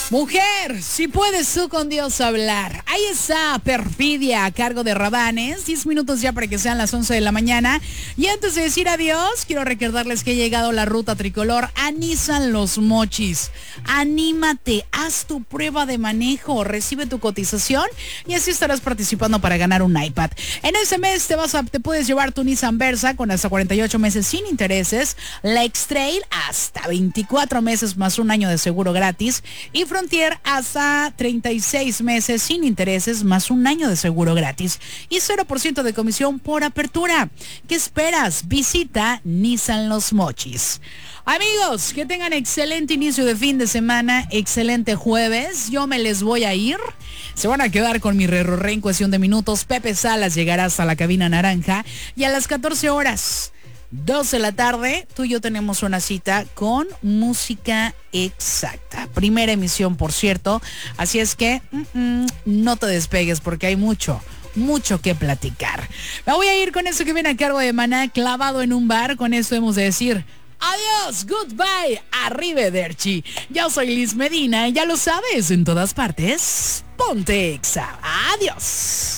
Mujer, si puedes tú con Dios hablar. Ahí está Perfidia a cargo de Rabanes. 10 minutos ya para que sean las 11 de la mañana. Y antes de decir adiós, quiero recordarles que ha llegado la ruta tricolor a Nissan Los Mochis. Anímate, haz tu prueba de manejo, recibe tu cotización y así estarás participando para ganar un iPad. En ese mes te puedes llevar tu Nissan Versa con hasta 48 meses sin intereses, la X-Trail hasta 24 meses más un año de seguro gratis y Frontier hasta 36 meses sin intereses más un año de seguro gratis y 0% de comisión por apertura. ¿Qué esperas? Visita Nissan Los Mochis. Amigos, que tengan excelente inicio de fin de semana, excelente jueves. Yo me les voy a ir. Se van a quedar con mi re en cuestión de minutos. Pepe Salas llegará hasta la cabina naranja y a las 14 horas. 12 de la tarde, tú y yo tenemos una cita con Música Exacta. Primera emisión, por cierto. Así es que no te despegues porque hay mucho que platicar. Me voy a ir con eso que viene a cargo de Maná, Clavado en un bar. Con esto hemos de decir adiós, goodbye, arrivederci. Yo soy Liz Medina y ya lo sabes, en todas partes, ponte Exa. Adiós.